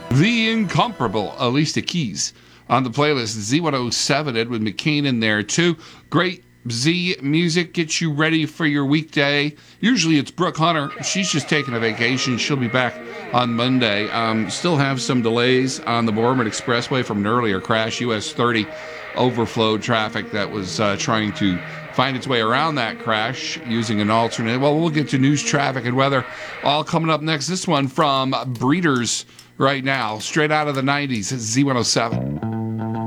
The incomparable Alicia Keys on the playlist. Z107, Edwin McKean in there too. Great Z music gets you ready for your weekday. Usually it's Brooke Hunter. She's just taking a vacation. She'll be back on Monday. Still have some delays on the Boardman Expressway from an earlier crash. US 30 overflow traffic that was trying to find its way around that crash using an alternate. Well, we'll get to news, traffic, and weather all coming up next. This one from Breeders right now, straight out of the 90s, Z107.